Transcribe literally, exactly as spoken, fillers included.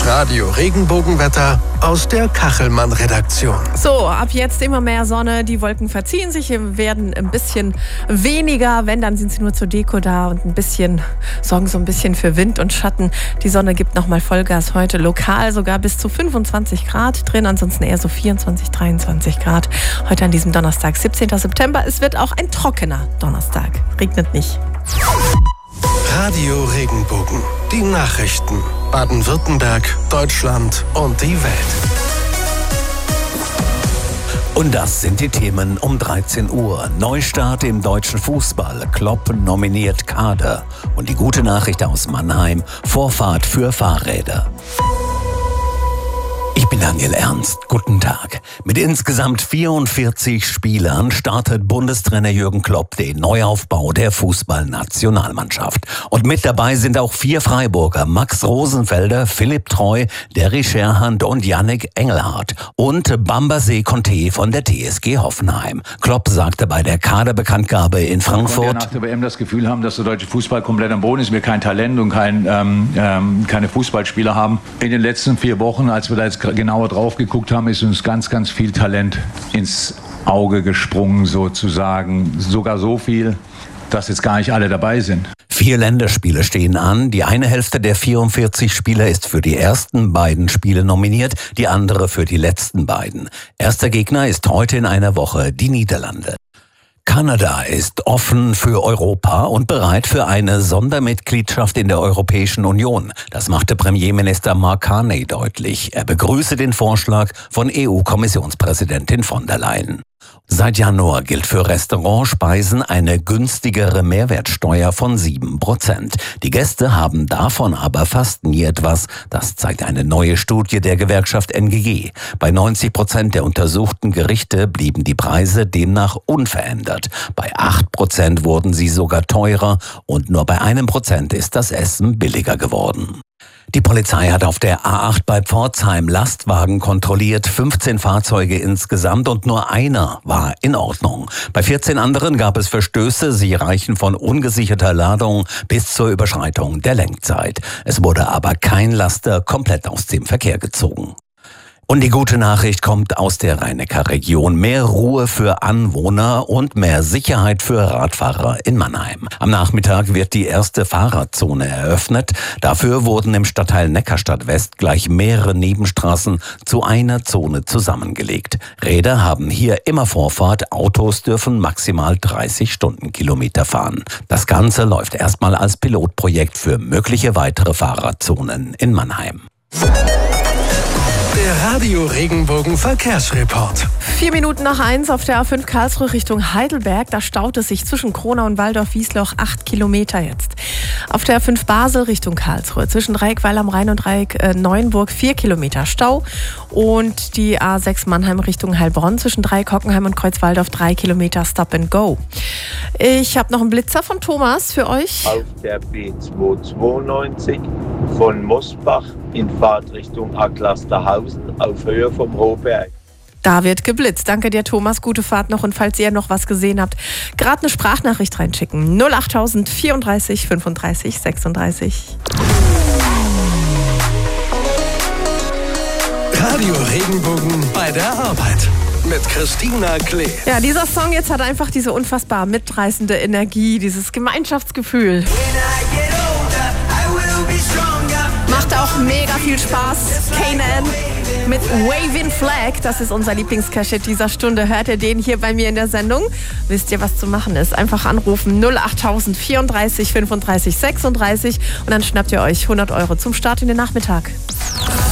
Radio Regenbogenwetter aus der Kachelmann-Redaktion. So, ab jetzt immer mehr Sonne. Die Wolken verziehen sich, werden ein bisschen weniger. Wenn, dann sind sie nur zur Deko da und ein bisschen, sorgen so ein bisschen für Wind und Schatten. Die Sonne gibt nochmal Vollgas heute. Lokal sogar bis zu fünfundzwanzig Grad drin, ansonsten eher so vierundzwanzig, dreiundzwanzig Grad. Heute an diesem Donnerstag, siebzehnten September. Es wird auch ein trockener Donnerstag. Regnet nicht. Radio Regenbogen. Die Nachrichten. Baden-Württemberg, Deutschland und die Welt. Und das sind die Themen um dreizehn Uhr. Neustart im deutschen Fußball. Klopp nominiert Kader. Und die gute Nachricht aus Mannheim. Vorfahrt für Fahrräder. Ich bin Daniel Ernst. Guten Tag. Mit insgesamt vierundvierzig Spielern startet Bundestrainer Jürgen Klopp den Neuaufbau der Fußballnationalmannschaft. Und mit dabei sind auch vier Freiburger: Max Rosenfelder, Philipp Treu, Derry Scherhand und Yannick Engelhardt. Und Bambaset Conte von der T S G Hoffenheim. Klopp sagte bei der Kaderbekanntgabe in Frankfurt: Wir nach der W M das Gefühl haben, dass der deutsche Fußball komplett am Boden ist, wir kein Talent und kein, ähm, ähm, keine Fußballspieler haben. In den letzten vier Wochen, als wir da jetzt genauer drauf geguckt haben, ist uns ganz, ganz viel Talent ins Auge gesprungen sozusagen. Sogar so viel, dass jetzt gar nicht alle dabei sind. Vier Länderspiele stehen an. Die eine Hälfte der vierundvierzig Spieler ist für die ersten beiden Spiele nominiert, die andere für die letzten beiden. Erster Gegner ist heute in einer Woche die Niederlande. Kanada ist offen für Europa und bereit für eine Sondermitgliedschaft in der Europäischen Union. Das machte Premierminister Mark Carney deutlich. Er begrüße den Vorschlag von E U-Kommissionspräsidentin von der Leyen. Seit Januar gilt für Restaurantspeisen eine günstigere Mehrwertsteuer von sieben Prozent. Die Gäste haben davon aber fast nie etwas. Das zeigt eine neue Studie der Gewerkschaft N G G. Bei neunzig Prozent der untersuchten Gerichte blieben die Preise demnach unverändert. Bei acht Prozent wurden sie sogar teurer und nur bei einem Prozent ist das Essen billiger geworden. Die Polizei hat auf der A acht bei Pforzheim Lastwagen kontrolliert, fünfzehn Fahrzeuge insgesamt und nur einer war in Ordnung. Bei vierzehn anderen gab es Verstöße, sie reichen von ungesicherter Ladung bis zur Überschreitung der Lenkzeit. Es wurde aber kein Laster komplett aus dem Verkehr gezogen. Und die gute Nachricht kommt aus der Rhein-Neckar-Region. Mehr Ruhe für Anwohner und mehr Sicherheit für Radfahrer in Mannheim. Am Nachmittag wird die erste Fahrradzone eröffnet. Dafür wurden im Stadtteil Neckarstadt West gleich mehrere Nebenstraßen zu einer Zone zusammengelegt. Räder haben hier immer Vorfahrt. Autos dürfen maximal dreißig Stundenkilometer fahren. Das Ganze läuft erstmal als Pilotprojekt für mögliche weitere Fahrradzonen in Mannheim. Der Radio Regenbogen Verkehrsreport. Vier Minuten nach eins auf der A fünf Karlsruhe Richtung Heidelberg. Da staut es sich zwischen Kronau und Waldorf-Wiesloch acht Kilometer jetzt. Auf der A fünf Basel Richtung Karlsruhe zwischen Dreieckweil am Rhein und Dreieck äh, Neuenburg vier Kilometer Stau. Und die A sechs Mannheim Richtung Heilbronn zwischen Dreieck Hockenheim und Kreuzwaldorf drei Kilometer Stop and Go. Ich habe noch einen Blitzer von Thomas für euch. Auf der B zweihundertzweiundneunzig von Mosbach in Fahrtrichtung Acklasterhausen auf Höhe vom Hohberg. Da wird geblitzt. Danke dir, Thomas. Gute Fahrt noch. Und falls ihr noch was gesehen habt, gerade eine Sprachnachricht reinschicken. null achttausend vierunddreißig fünfunddreißig sechsunddreißig. Radio Regenbogen bei der Arbeit. Mit Christina Klee. Ja, dieser Song jetzt hat einfach diese unfassbar mitreißende Energie, dieses Gemeinschaftsgefühl. Macht auch mega viel Spaß. Kanan mit Waving Flag, das ist unser Lieblingscashit dieser Stunde. Hört ihr den hier bei mir in der Sendung? Wisst ihr, was zu machen ist? Einfach anrufen null achttausend vierunddreißig fünfunddreißig sechsunddreißig und dann schnappt ihr euch hundert Euro zum Start in den Nachmittag.